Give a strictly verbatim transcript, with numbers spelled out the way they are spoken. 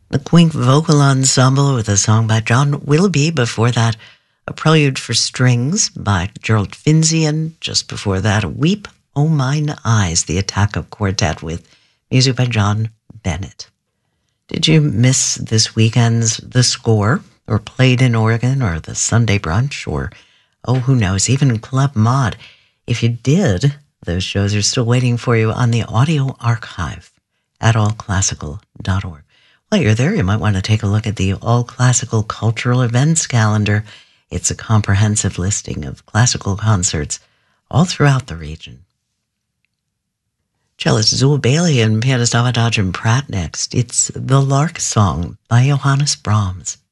The Quink Vocal Ensemble with a song by John Willoughby. Before that, a prelude for strings by Gerald Finzi. And just before that, Weep, O Mine Eyes, the Attacco Quartet with music by John Bennett. Did you miss this weekend's The Score, or Played in Oregon, or the Sunday Brunch, or, oh, who knows, even Club Mod? If you did, those shows are still waiting for you on the audio archive at all classical dot org. While you're there, you might want to take a look at the All Classical Cultural Events calendar. It's a comprehensive listing of classical concerts all throughout the region. Cellist Zool Bailey and pianist Avadadjin Pratt next. It's The Lark Song by Johannes Brahms.